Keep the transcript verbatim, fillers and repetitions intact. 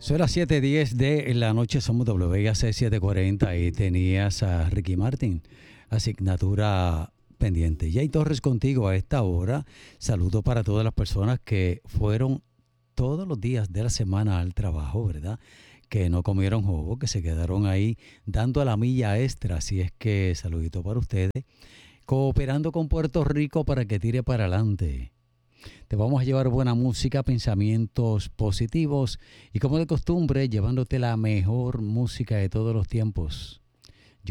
Son las siete diez de la noche, somos W A C setecientos cuarenta y tenías a Ricky Martin, asignatura pendiente. Jay Torres contigo a esta hora. Saludo para todas las personas que fueron todos los días de la semana al trabajo, ¿verdad? Que no comieron jugo, que se quedaron ahí dando la milla extra. Así es que saludito para ustedes. Cooperando con Puerto Rico para que tire para adelante. Te vamos a llevar buena música, pensamientos positivos y como de costumbre, llevándote la mejor música de todos los tiempos.